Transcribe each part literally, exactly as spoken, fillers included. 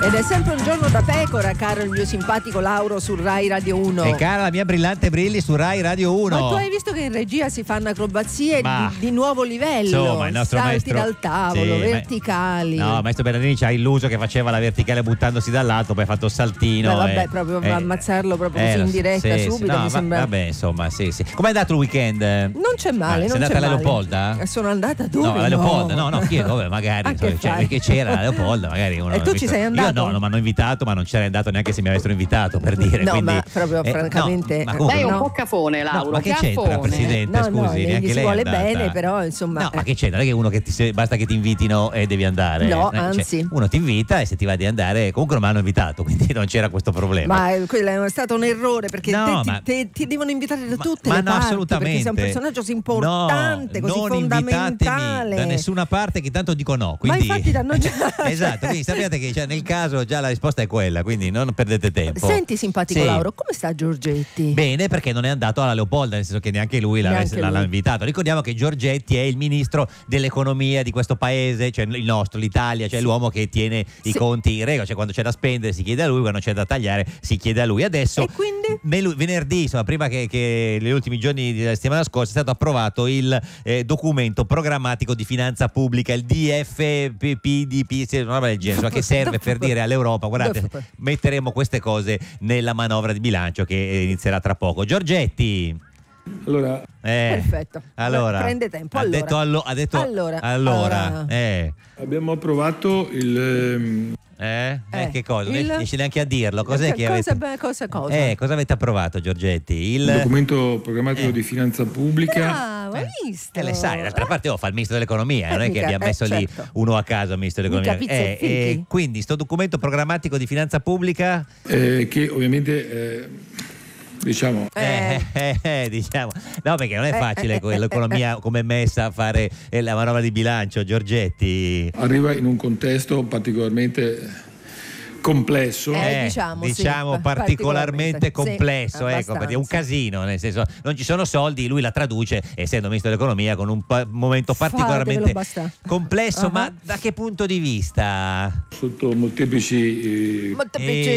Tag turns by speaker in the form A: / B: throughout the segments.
A: Ed è sempre un giorno da pecora, caro il mio simpatico Lauro su Rai Radio uno.
B: E cara la mia brillante Brilli su Rai Radio uno.
A: Ma tu hai visto che in regia si fanno acrobazie
B: Ma,
A: di, di nuovo livello?
B: Insomma, il nostro
A: salti
B: maestro,
A: dal tavolo,
B: sì,
A: verticali.
B: Ma, no, maestro Bernardini ci ha illuso che faceva la verticale buttandosi dall'alto, poi ha fatto il saltino.
A: Beh, vabbè,
B: eh,
A: proprio
B: eh,
A: ammazzarlo proprio
B: eh,
A: così in
B: sì,
A: diretta
B: sì,
A: subito.
B: no,
A: mi
B: va,
A: sembra.
B: Vabbè, insomma, sì, sì. Com'è andato il weekend?
A: Non c'è male,
B: Ah,
A: non
B: sei
A: c'è
B: andata alla
A: male.
B: Leopolda?
A: Sono andata dove?
B: No, alla Leopolda, no, no, chiedo, vabbè, magari,
A: Anche
B: cioè,
A: fai.
B: perché c'era la Leopolda, magari uno.
A: E tu ci
B: visto-
A: sei andato?
B: Io no, non mi hanno invitato, ma non c'era andato neanche se mi avessero invitato, per dire.
A: No,
B: quindi,
A: ma proprio
B: eh,
A: francamente.
B: no, ma comunque-
C: Lei è un
A: no.
C: po' cafone, Lauro.
B: No, ma che c'entra,
C: cafone.
B: Presidente?
A: No,
B: Scusi,
A: no, gli
B: neanche
A: si
B: lei è
A: vuole
B: andata.
A: bene, però insomma.
B: No, ma che c'entra? Non è che uno che ti se- basta che ti invitino e devi andare.
A: No,
B: Eh, cioè,
A: anzi.
B: uno ti invita e se ti va di andare, comunque non mi hanno invitato, quindi non c'era questo problema.
A: Ma eh, quello è stato un errore perché
B: No,
A: te, ti-
B: ma-
A: te- ti devono invitare da
B: Ma-
A: tutte
B: ma
A: le
B: no,
A: parti
B: assolutamente.
A: perché sei un personaggio così importante,
B: No,
A: così
B: non invitatemi
A: fondamentale.
B: da nessuna parte che tanto dico no.
A: Ma
B: Quindi...
A: infatti t'hanno già-
B: Esatto, quindi sappiate che cioè, nel caso già la risposta è quella, quindi non perdete tempo.
A: Senti simpatico
B: Sì.
A: Lauro, come sta Giorgetti?
B: Bene, perché non è andato alla Leopolda, nel senso che neanche lui l'ha,
A: Neanche
B: l'ha
A: lui.
B: invitato. Ricordiamo che Giorgetti è il ministro dell'economia di questo paese, cioè il nostro, l'Italia, cioè
A: Sì.
B: l'uomo che tiene i
A: Sì.
B: conti in regola, cioè quando c'è da spendere si chiede a lui, quando c'è da tagliare si chiede a lui. Adesso
A: E quindi?
B: nel- venerdì, insomma, prima che, che negli ultimi giorni della settimana scorsa è stato approvato il eh, documento programmatico di finanza pubblica, il D F P P D P, sì, una roba del genere, insomma, che serve per dire all'Europa: guardate, metteremo queste cose nella manovra di bilancio che eh, inizierà tra poco. Giorgetti.
D: Allora,
B: Eh,
A: Perfetto.
B: allora,
A: Prende tempo.
B: Ha
A: Allora.
B: detto, allo- ha detto
A: Allora,
B: allora,
A: allora.
B: eh,
D: abbiamo approvato il, ehm,
B: eh, eh,
A: Eh,
B: che cosa?
A: il-
B: Non riesci neanche a dirlo. Cos'è che
A: cosa,
B: avete?
A: cosa, cosa?
B: Eh, cosa avete approvato, Giorgetti? Il
D: il documento programmatico
B: eh.
D: di finanza pubblica.
A: Bravo, hai visto?
B: Eh, le sai, d'altra parte oh, fa il ministro dell'economia,
A: Eh,
B: non è che
A: mica,
B: abbiamo
A: eh,
B: messo lì
A: certo.
B: uno a caso al ministro
A: Mica
B: dell'economia.
A: pizza e
B: Eh,
A: fichi.
B: e quindi sto documento programmatico di finanza pubblica,
D: eh, che ovviamente eh, diciamo
B: eh, eh, eh, diciamo, no, perché non è
A: Eh,
B: facile
A: eh,
B: con
A: eh,
B: l'economia come è messa a fare eh, la manovra di bilancio, Giorgetti.
D: arriva in un contesto particolarmente complesso.
A: Eh, diciamo, sì,
B: diciamo
A: pa-
B: particolarmente
A: particolarmente, sì,
B: complesso, ecco, perché è un
A: abbastanza.
B: casino, nel senso non ci sono soldi, lui la traduce, essendo ministro dell'economia, con un pa- momento particolarmente
A: Fatevelo bastare.
B: complesso,
A: Ah.
B: ma da che punto di vista?
D: Sotto molteplici eh,
A: Molteplici.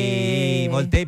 B: Eh,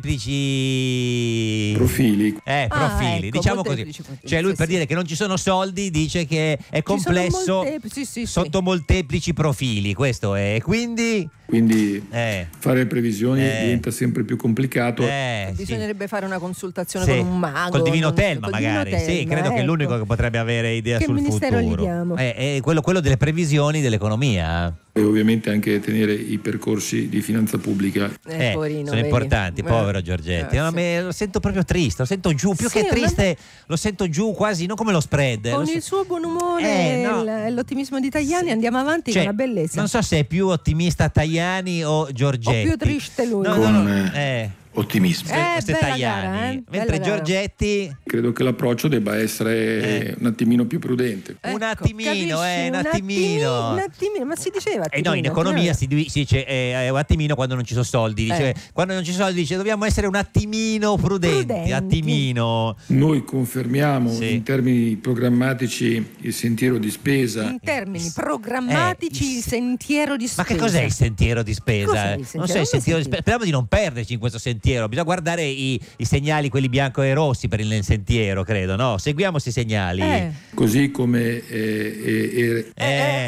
B: molteplici
D: profili.
B: eh,
A: Ah,
B: profili,
A: ecco,
B: diciamo così.
A: molteplici profili,
B: Cioè lui
A: sì,
B: per
A: sì.
B: dire che non ci sono soldi dice che è
A: Ci sono
B: complesso
A: molte- sì, sì, sì.
B: sotto molteplici profili, questo è, quindi
D: Quindi
B: eh,
D: fare previsioni
B: Eh.
D: diventa sempre più complicato.
B: eh, sì.
A: Bisognerebbe fare una consultazione
B: Sì,
A: con un mago.
B: col divino
A: con-
B: Telma
A: col divino
B: magari, sì,
A: Telma,
B: credo che è
A: ecco.
B: l'unico che potrebbe avere idea
A: Che
B: sul
A: ministero gli
B: futuro.
A: diamo?
B: Eh, è quello, quello delle previsioni dell'economia.
D: E ovviamente anche tenere i percorsi di finanza pubblica.
A: Eh,
B: Eh,
A: poverino,
B: sono
A: vedi.
B: importanti,
A: Eh,
B: povero Giorgetti.
A: eh,
B: No,
A: sì.
B: me- lo sento proprio triste, lo sento giù, più
A: Sì,
B: che
A: ma-
B: triste, lo sento giù quasi, non come lo spread.
A: Con
B: lo so-
A: il suo buon umore
B: Eh,
A: e
B: no.
A: l- e l'ottimismo di Tajani andiamo avanti
B: Cioè,
A: con una bellezza.
B: non so se è più ottimista Tajani o Giorgetti.
A: O più triste lui.
B: No,
D: Con
B: no, no,
D: eh,
B: eh,
D: ottimismo.
A: Eh,
B: questo è
A: bella
B: Tajani.
A: gara, eh,
B: Mentre
A: bella gara.
B: Giorgetti
D: Credo che l'approccio debba essere
B: Eh.
D: un attimino più prudente.
B: un
A: Ecco,
B: attimino,
A: capisci?
B: eh, un
A: Un
B: attimino.
A: Un attimino, ma si diceva
B: E no, in
A: attimino,
B: economia
A: eh.
B: si, di- si dice eh, un attimino quando non ci sono soldi. Dice,
A: Eh.
B: Quando non ci sono soldi dice dobbiamo essere un attimino prudenti.
A: Prudenti.
B: Attimino.
D: Noi confermiamo
B: Sì.
D: in termini programmatici il sentiero di spesa.
A: In termini
B: Eh,
A: programmatici,
B: il
A: il
B: se-
A: sentiero di
B: Ma
A: spesa.
B: che cos'è il sentiero di spesa?
A: Cos'è il
B: Non
A: sentiero?
B: so il
A: Non
B: sentiero di
A: mi
B: spesa. Speriamo di non perderci in questo sentiero. Bisogna guardare i, i segnali, quelli bianco e rossi per il sentiero, credo, no? Seguiamo questi segnali.
A: Eh.
D: Così come eh, eh,
B: Eh,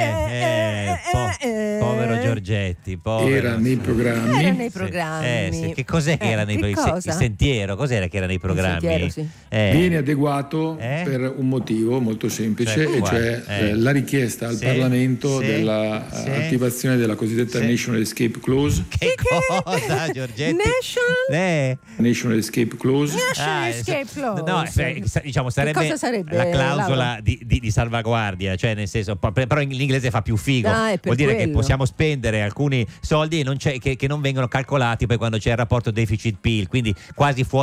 B: eh, po-
A: eh,
B: povero Giorgetti, povero.
D: era nei programmi.
A: Era nei
B: Sì.
A: programmi.
B: Eh, sì. Che cos'è che
A: Eh,
B: era nei
A: che
B: programmi?
A: cosa?
B: Il sentiero, cos'era che era nei programmi?
A: sentiero, sì.
B: Eh.
D: Viene adeguato
B: Eh?
D: per un motivo molto semplice,
B: Cioè,
D: e
B: quale?
D: cioè
B: Eh.
D: eh, la richiesta al
B: Sì,
D: Parlamento
B: sì,
D: della
B: sì.
D: eh, attivazione della cosiddetta
B: Sì.
D: National Escape Clause.
B: Che cosa, Giorgetti?
A: National-
B: Eh.
D: National Escape Clause.
A: National
B: Ah,
A: Escape
B: so-
A: Clause.
B: No, eh, sa- diciamo sarebbe,
A: cosa sarebbe,
B: la clausola
A: Laura?
B: di, di- di salvaguardia, cioè nel senso, po- però in inglese fa più figo.
A: Ah, è per
B: Vuol dire che
A: quello.
B: possiamo spendere alcuni soldi e non c'è- che, che non vengono calcolati poi quando c'è il rapporto deficit-P I L, quindi quasi fuori